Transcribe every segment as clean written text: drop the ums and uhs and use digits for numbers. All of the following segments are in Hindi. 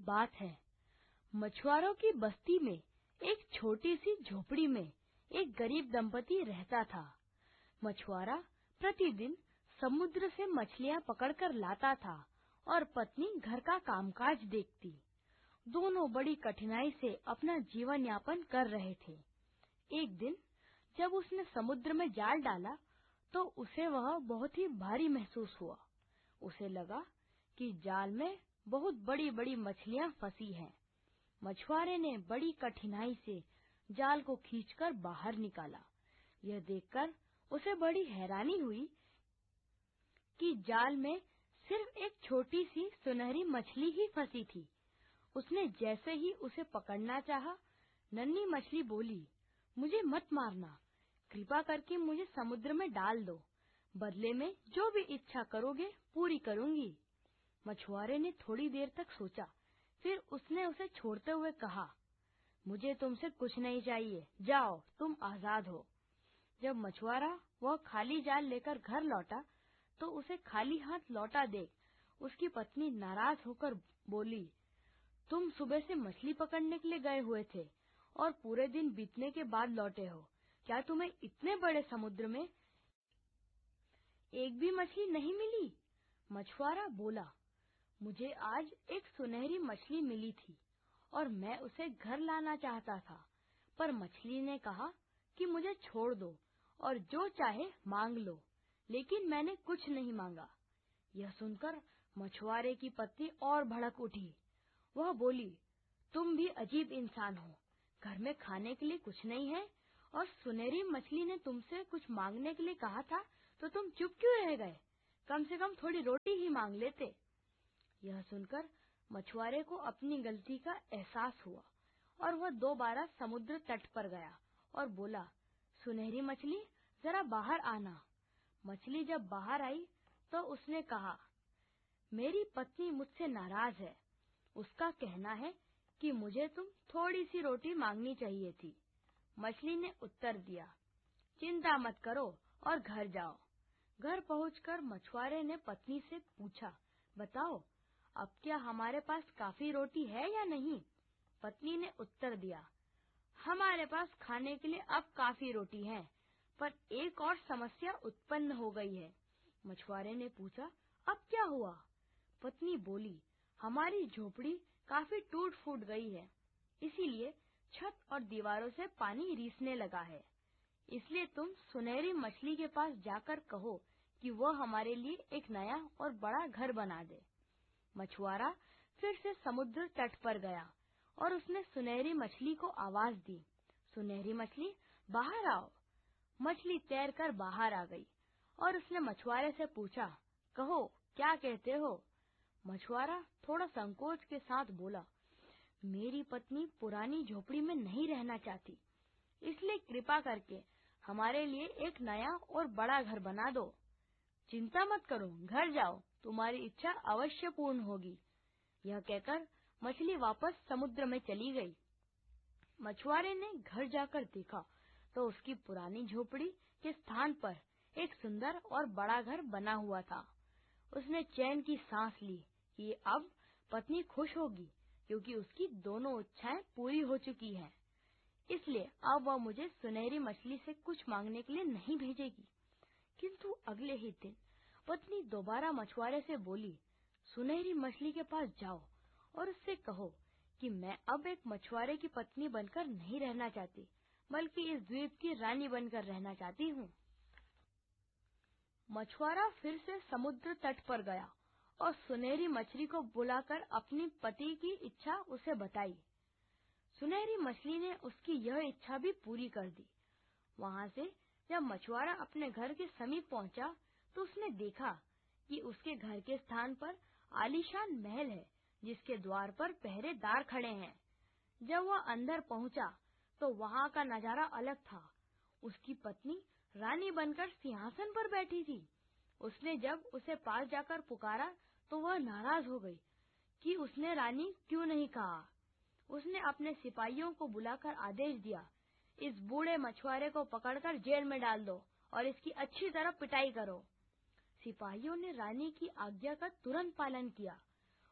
बात है। मछुआरों की बस्ती में एक छोटी सी झोपड़ी में एक गरीब दंपति रहता था। मछुआरा प्रतिदिन समुद्र से मछलियां पकड़कर लाता था और पत्नी घर का कामकाज देखती। दोनों बड़ी कठिनाई से अपना जीवन यापन कर रहे थे। एक दिन जब उसने समुद्र में जाल डाला तो उसे वह बहुत ही भारी महसूस हुआ। उसे लगा कि जाल में बहुत बड़ी-बड़ी मछलियां फंसी हैं। मछुआरे ने बड़ी कठिनाई से जाल को खींचकर बाहर निकाला। यह देखकर उसे बड़ी हैरानी हुई कि जाल में सिर्फ एक छोटी सी सुनहरी मछली ही फंसी थी। उसने जैसे ही उसे पकड़ना चाहा, नन्ही मछली बोली, मुझे मत मारना, कृपा करके मुझे समुद्र में डाल दो। बदले में जो भी इच्छा करोगे पूरी करूंगी। मछुआरे ने थोड़ी देर तक सोचा, फिर उसने उसे छोड़ते हुए कहा, मुझे तुमसे कुछ नहीं चाहिए, जाओ, तुम आजाद हो। जब मछुआरा वह खाली जाल लेकर घर लौटा तो उसे खाली हाथ लौटा देख उसकी पत्नी नाराज होकर बोली, तुम सुबह से मछली पकड़ने के लिए गए हुए थे और पूरे दिन बीतने के बाद लौटे हो। क्या तुम्हें इतने बड़े समुद्र में एक भी मछली नहीं मिली? मछुआरा बोला, मुझे आज एक सुनहरी मछली मिली थी और मैं उसे घर लाना चाहता था, पर मछली ने कहा कि मुझे छोड़ दो और जो चाहे मांग लो, लेकिन मैंने कुछ नहीं मांगा। यह सुनकर मछुआरे की पत्नी और भड़क उठी। वह बोली, तुम भी अजीब इंसान हो, घर में खाने के लिए कुछ नहीं है और सुनहरी मछली ने तुमसे कुछ मांगने के लिए कहा था तो तुम चुप क्यों रह गए? कम से कम थोड़ी रोटी ही मांग लेते। यह सुनकर मछुआरे को अपनी गलती का एहसास हुआ और वह दोबारा समुद्र तट पर गया और बोला, सुनहरी मछली, जरा बाहर आना। मछली जब बाहर आई तो उसने कहा, मेरी पत्नी मुझसे नाराज है। उसका कहना है कि मुझे तुम थोड़ी सी रोटी मांगनी चाहिए थी। मछली ने उत्तर दिया, चिंता मत करो और घर जाओ। घर पहुंचकर मछुआरे ने पत्नी से पूछा, बताओ, अब क्या हमारे पास काफी रोटी है या नहीं? पत्नी ने उत्तर दिया, हमारे पास खाने के लिए अब काफी रोटी है, पर एक और समस्या उत्पन्न हो गई है। मछुआरे ने पूछा, अब क्या हुआ? पत्नी बोली, हमारी झोपड़ी काफी टूट-फूट गई है, इसीलिए छत और दीवारों से पानी रिसने लगा है। इसलिए तुम सुनहरी मछली के पास जाकर कहो कि वह हमारे लिए एक नया और बड़ा घर बना दे। मछुआरा फिर से समुद्र तट पर गया और उसने सुनहरी मछली को आवाज दी, सुनहरी मछली, बाहर आओ। मछली तैरकर बाहर आ गई और उसने मछुआरे से पूछा, कहो, क्या कहते हो? मछुआरा थोड़ा संकोच के साथ बोला, मेरी पत्नी पुरानी झोपड़ी में नहीं रहना चाहती, इसलिए कृपा करके हमारे लिए एक नया और बड़ा घर बना दो। चिंता मत करो, घर जाओ, तुम्हारी इच्छा अवश्य पूर्ण होगी। यह कहकर मछली वापस समुद्र में चली गई। मछुआरे ने घर जाकर देखा तो उसकी पुरानी झोपड़ी के स्थान पर एक सुंदर और बड़ा घर बना हुआ था। उसने चैन की सांस ली कि अब पत्नी खुश होगी क्योंकि उसकी दोनों इच्छाएं पूरी हो चुकी हैं। इसलिए अब वह मुझे सुनहरी मछली से कुछ मांगने के लिए नहीं भेजेगी। किंतु अगले ही दिन पत्नी दोबारा मछुआरे से बोली, सुनहरी मछली के पास जाओ और उससे कहो कि मैं अब एक मछुआरे की पत्नी बनकर नहीं रहना चाहती, बल्कि इस द्वीप की रानी बनकर रहना चाहती हूँ। मछुआरा फिर से समुद्र तट पर गया और सुनहरी मछली को बुलाकर अपनी पति की इच्छा उसे बताई। सुनहरी मछली ने उसकी यह इच्छा भी पूरी कर दी। वहाँ से जब मछुआरा अपने घर के समीप पहुँचा तो उसने देखा कि उसके घर के स्थान पर आलीशान महल है, जिसके द्वार पर पहरेदार खड़े हैं। जब वह अंदर पहुँचा तो वहाँ का नजारा अलग था। उसकी पत्नी रानी बनकर सिंहासन पर बैठी थी। उसने जब उसे पास जाकर पुकारा तो वह नाराज हो गई कि उसने रानी क्यों नहीं कहा। उसने अपने सिपाहियों को बुलाकर आदेश दिया, इस बूढ़े मछुआरे को पकड़कर जेल में डाल दो और इसकी अच्छी तरह पिटाई करो। सिपाहियों ने रानी की आज्ञा का तुरंत पालन किया।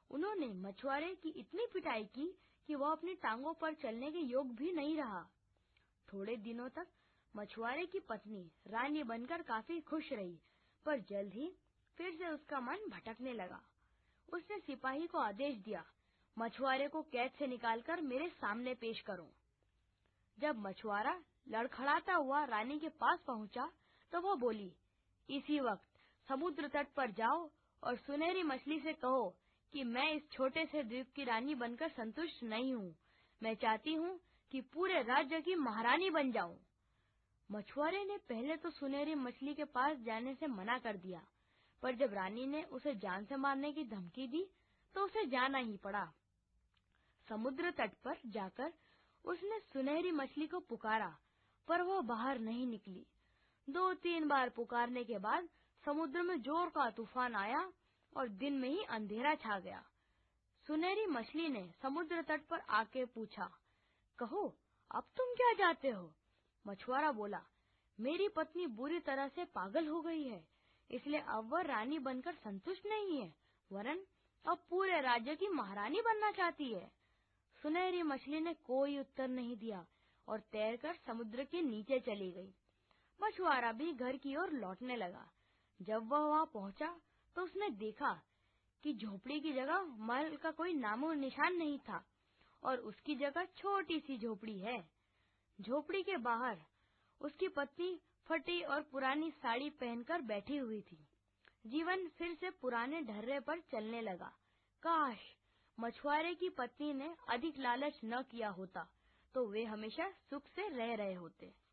उन्होंने मछुआरे की इतनी पिटाई की कि वह अपनी टांगों पर चलने के योग भी नहीं रहा। थोड़े दिनों तक मछुआरे की पत्नी रानी बनकर काफी खुश रही, पर जल्द ही फिर से उसका मन भटकने लगा। उसने सिपाही को आदेश दिया, मछुआरे को कैद से निकालकर मेरे सामने पेश करो। जब मछुआरा लड़खड़ाता हुआ रानी के पास पहुंचा तो वह बोली, इसी वक्त समुद्र तट पर जाओ और सुनहरी मछली से कहो कि मैं इस छोटे से द्वीप की रानी बनकर संतुष्ट नहीं हूँ। मैं चाहती हूँ कि पूरे राज्य की महारानी बन जाऊं। मछुआरे ने पहले तो सुनहरी मछली के पास जाने से मना कर दिया, पर जब रानी ने उसे जान से मारने की धमकी दी तो उसे जाना ही पड़ा। समुद्र तट पर जाकर उसने सुनहरी मछली को पुकारा, पर वह बाहर नहीं निकली। 2-3 बार पुकारने के बाद समुद्र में जोर का तूफान आया और दिन में ही अंधेरा छा गया। सुनहरी मछली ने समुद्र तट पर आके पूछा, कहो अब तुम क्या चाहते हो? मछुआरा बोला, मेरी पत्नी बुरी तरह से पागल हो गई है, इसलिए अब वह रानी बनकर संतुष्ट नहीं है, वरन अब पूरे राज्य की महारानी बनना चाहती है। सुनहरी मछली ने कोई उत्तर नहीं दिया और तैरकर समुद्र के नीचे चली गई। मछुआरा भी घर की ओर लौटने लगा। जब वह वहां पहुंचा तो उसने देखा कि झोपड़ी की जगह महल का कोई नामो निशान नहीं था और उसकी जगह छोटी सी झोपड़ी है। झोपड़ी के बाहर उसकी पत्नी फटी और पुरानी साड़ी पहनकर बैठी हुई थी। जीवन फिर से पुराने ढर्रे पर चलने लगा। काश मछुआरे की पत्नी ने अधिक लालच न किया होता तो वे हमेशा सुख से रह रहे होते।